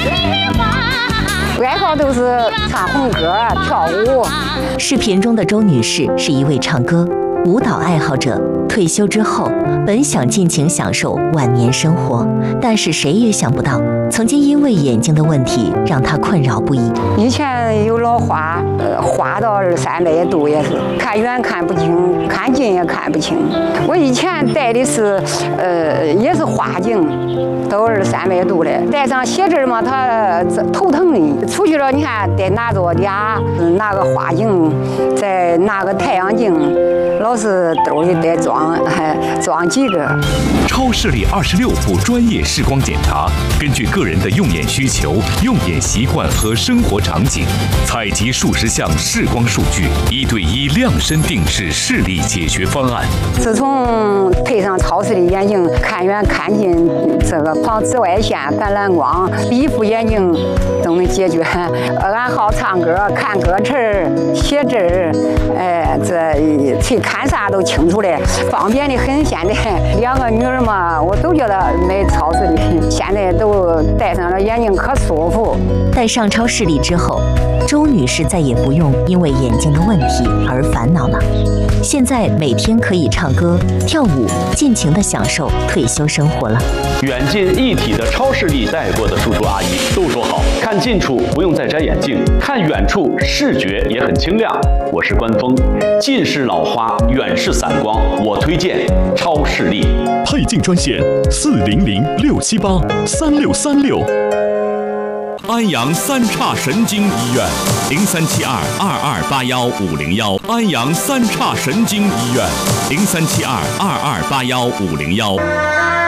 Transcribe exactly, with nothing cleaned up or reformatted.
爱好都是唱红歌、跳舞。 视频中的周女士是一位唱歌、舞蹈爱好者。退休之后，本想尽情享受晚年生活，但是谁也想不到，曾经因为眼睛的问题让她困扰不已。 以前有老花，呃，花到二三百度也是，看远看不清，看近也看不清。我以前戴的是，呃，也是花镜，都二三百度的，戴上写字嘛，它头疼的。出去了，你看得拿着俩，拿个花镜，再拿个太阳镜，老是兜里得装。还装几个？ 超视力二十六步专业视光检查，根据个人的用眼需求、用眼习惯和生活场景，采集数十项视光数据，一对一量身定制视力解决方案。 自从配上超视力眼镜，看远看近，这个防紫外线、橄榄光，一副眼镜都能解决。俺好唱歌、看歌词、写字，哎，这去看啥都清楚的。方便的很，现在两个女儿嘛，我都觉得买超视力，现在都戴上了眼镜可舒服。 戴上超视力之后，周女士再也不用因为眼睛的问题而烦恼了。现在每天可以唱歌、跳舞，尽情地享受退休生活了。 远近一体的超视力戴过的叔叔阿姨都说好，看近处不用再摘眼镜，看远处视觉也很清亮。我是关峰，近视老花，远视散光，我推荐超视力。 配镜专线四零零六七八三六三六。 安阳三岔神经医院零三七二二二八幺五零幺，安阳三岔神经医院零三七二二二八幺五零幺。